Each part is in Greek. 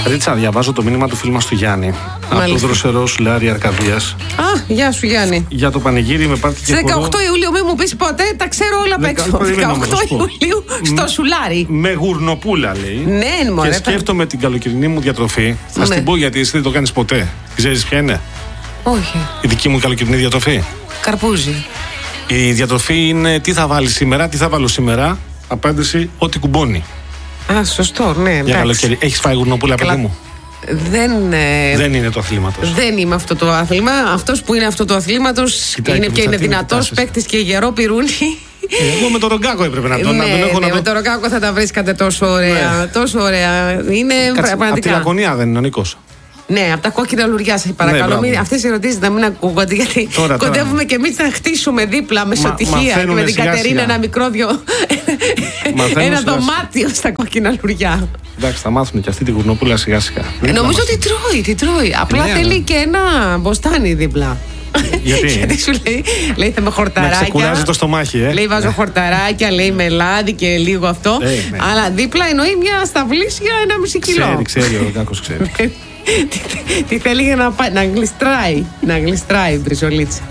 Ρίτσα, διαβάζω το μήνυμα του φίλου μας του Γιάννη. Από το δροσερό Σουλάρι Αρκαδίας. Α, γεια σου Γιάννη. Για το πανηγύρι με πάρτι και χορό. 18 Ιουλίου, μην μου πεις ποτέ, τα ξέρω όλα απ' έξω. 18 Ιουλίου στο Σουλάρι. Με γουρνοπούλα λέει. Ναι, μωρέ. Και σκέφτομαι την καλοκαιρινή μου διατροφή. Θα στην πω γιατί εσύ δεν το κάνεις ποτέ. Ξέρεις ποια είναι? Όχι. Η δική μου καλοκαιρινή διατροφή. Καρπούζι. Η διατροφή είναι τι θα βάλεις σήμερα, τι θα βάλω σήμερα. Απάντηση, ό,τι κουμπώνει. Α, σωστό, ναι. Για καλοκαίρι. Έχεις φάει γουρνοπούλα, παιδί μου? Δεν είναι το αθλήματος. Δεν είμαι αυτό το άθλημα. Αυτός που είναι αυτό το αθλήματος είναι και είναι δυνατός παίκτης και γερό πυρούνι. Εγώ με το Ρογκάκο έπρεπε να το με το Ρογκάκο θα τα βρίσκατε τόσο ωραία. Τόσο ωραία. Είναι πραγματικά. Από τη Λακωνία δεν είναι ο Νίκος? Ναι, από τα κόκκινα λουριά, σας παρακαλώ. Αυτές οι ερωτήσεις να μην ακούγονται, γιατί κοντεύουμε και εμείς να χτίσουμε δίπλα μεσοτυχία με την Κατερίνα ένα μικρόβιο. Ένα δωμάτιο στα κόκκινα λουριά. Εντάξει, θα μάθουν και αυτή τη γουρνοπούλα σιγά σιγά. Νομίζω ότι τρώει. Απλά θέλει και ένα μποστάνι δίπλα. Γιατί σου λέει θα με χορταράκια. Να ξεκουράζει το στομάχι, Λέει βάζω χορταράκια, λέει με λάδι και λίγο αυτό. Αλλά δίπλα εννοεί μια σταυλίσια 1,5 κιλό. Ξέρει, ο Ρογκάκος ξέρει. Τι θέλει για να γλιστράει η μπριζολίτσα.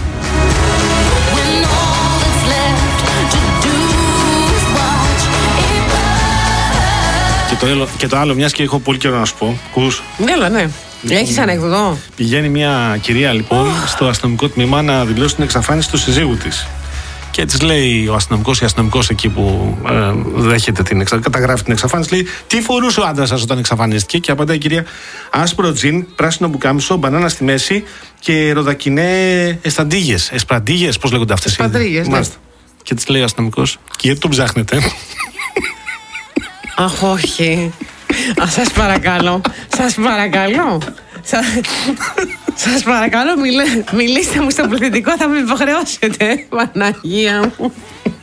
Και το άλλο, μιας και έχω πολύ καιρό να σου πω. Έλα, ναι. Έχεις ανεκδοτό? Πηγαίνει μια κυρία λοιπόν στο αστυνομικό τμήμα να δηλώσει την εξαφάνιση του συζύγου της. Και της λέει ο αστυνομικός ή αστυνομικός εκεί που δέχεται καταγράφει την εξαφάνιση, λέει: τι φορούσε ο άντρας σας όταν εξαφανίστηκε? Και απαντάει η κυρία: άσπρο τζιν, πράσινο μπουκάμισο, μπανάνα στη μέση και ροδακινέ εσταντίγες. Εσπραντίγες, πώς λέγονται αυτές? Εσπραντίγες, ναι. Και της λέει ο αστυνομικός: και γιατί τον ψάχνετε? Αχ, όχι. Σας παρακαλώ. Σας παρακαλώ, μιλήστε μου στο πληθυντικό, θα με υποχρεώσετε. Παναγία μου.